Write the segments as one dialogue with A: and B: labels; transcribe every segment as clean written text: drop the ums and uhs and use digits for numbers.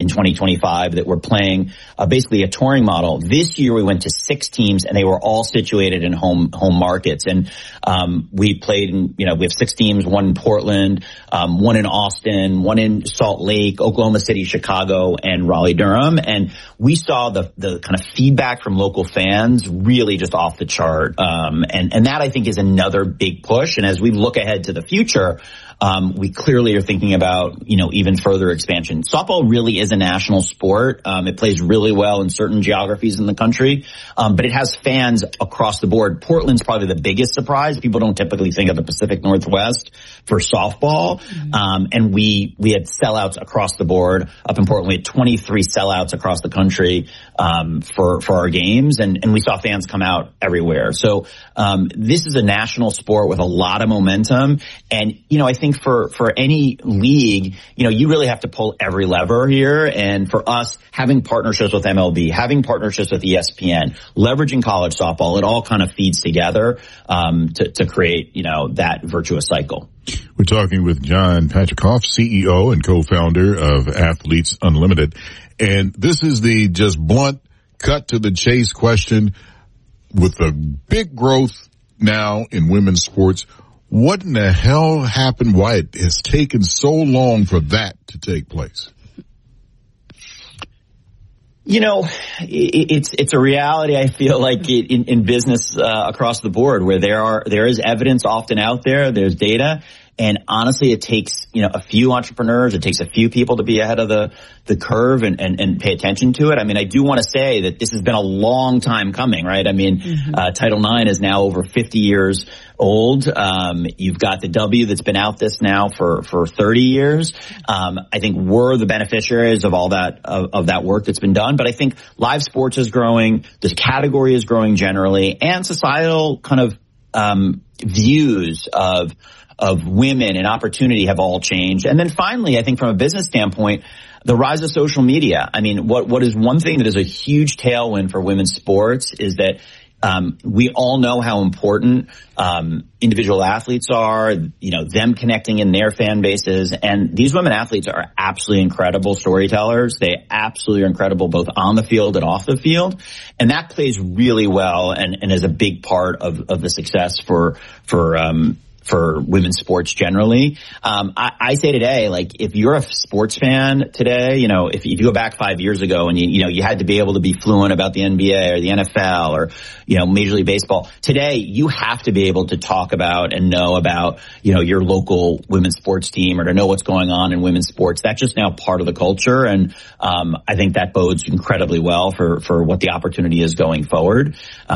A: 2025 that were playing basically a touring model. This year we went to 6 teams, and they were all situated in home markets. And we played in, we have 6 teams, one in Portland, one in Austin, one in Salt Lake, Oklahoma City, Chicago, and Raleigh-Durham. And we saw the kind of feedback from local fans really just off the chart. And that, I think, is another big push. And as we look ahead to the future, we clearly are thinking about, even further expansion. Softball really is a national sport. It plays really well in certain geographies in the country, but it has fans across the board. Portland's probably the biggest surprise. People don't typically think of the Pacific Northwest for softball. And we had sellouts across the board. Up in Portland, we had 23 sellouts across the country for our games, and we saw fans come out everywhere. So this is a national sport with a lot of momentum, and I think for any league, you really have to pull every lever here. And for us, having partnerships with MLB, having partnerships with ESPN, leveraging college softball, it all kind of feeds together to create, that virtuous cycle.
B: We're talking with John Patricof, CEO and co-founder of Athletes Unlimited. And this is the just blunt, cut to the chase question. With the big growth now in women's sports, what in the hell happened? Why it has taken so long for that to take place?
A: It's a reality, I feel like, in business across the board, where there is evidence often out there, there's data. And honestly, it takes, a few entrepreneurs, it takes a few people to be ahead of the curve and pay attention to it. I mean, I do want to say that this has been a long time coming, right? I mean, Title IX is now over 50 years old. You've got the W that's been out this now for 30 years. I think we're the beneficiaries of all that, of that work that's been done. But I think live sports is growing. This category is growing generally, and societal kind of, views of women and opportunity have all changed. And then finally, I think from a business standpoint, the rise of social media. I mean, what is one thing that is a huge tailwind for women's sports is that we all know how important individual athletes are, them connecting in their fan bases. And these women athletes are absolutely incredible storytellers. They absolutely are incredible both on the field and off the field. And that plays really well and is a big part of the success for women's sports generally. I say today, like, if you're a sports fan today, if you go back 5 years ago and you had to be able to be fluent about the NBA or the NFL or, Major League Baseball. Today, you have to be able to talk about and know about, your local women's sports team or to know what's going on in women's sports. That's just now part of the culture. And, I think that bodes incredibly well for what the opportunity is going forward.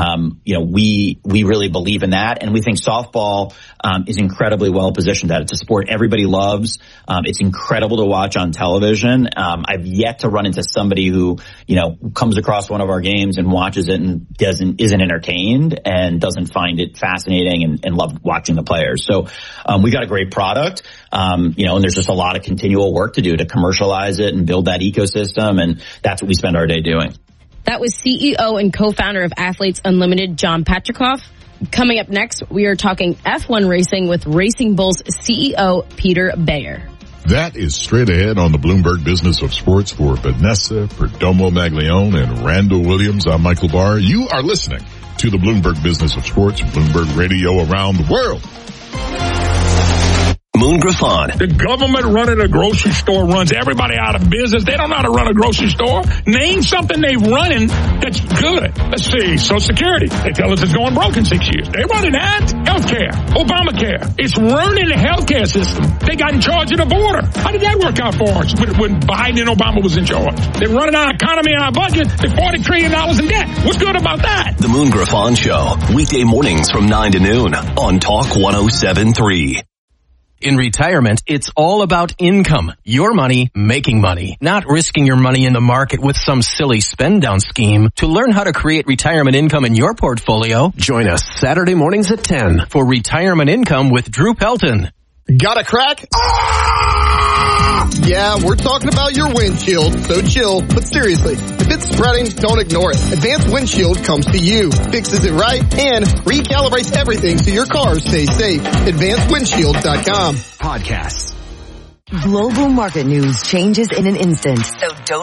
A: We really believe in that. And we think softball, is incredibly well positioned at it. It's a sport everybody loves. It's incredible to watch on television. I've yet to run into somebody who, comes across one of our games and watches it and isn't entertained and doesn't find it fascinating and love watching the players. So, we got a great product. And there's just a lot of continual work to do to commercialize it and build that ecosystem. And that's what we spend our day doing.
C: That was CEO and co-founder of Athletes Unlimited, John Patricof. Coming up next, we are talking F1 racing with Racing Bulls CEO Peter Bayer.
B: That is straight ahead on the Bloomberg Business of Sports for Vanessa Perdomo Maglione and Randall Williams. I'm Michael Barr. You are listening to the Bloomberg Business of Sports, Bloomberg Radio around the world.
D: Moon Griffon.
E: The government running a grocery store runs everybody out of business. They don't know how to run a grocery store. Name something they're running that's good. Let's see. Social Security. They tell us it's going broke in 6 years. They're running that. Healthcare. Obamacare. It's ruining the healthcare system. They got in charge of the border. How did that work out for us when Biden and Obama was in charge? They're running our economy and our budget. They're $40 trillion in debt. What's good about that?
D: The Moon Griffon Show. Weekday mornings from 9 to noon on Talk 107.3. In retirement, it's all about income. Your money making money, not risking your money in the market with some silly spend down scheme. To learn how to create retirement income in your portfolio, join us Saturday mornings at 10 for Retirement Income with Drew Pelton.
F: Got a crack? Yeah, we're talking about your windshield, so chill. But seriously, if it's spreading, don't ignore it. Advanced Windshield comes to you, fixes it right, and recalibrates everything so your car stays safe. AdvancedWindshield.com.
D: Podcasts.
G: Global market news changes in an instant, so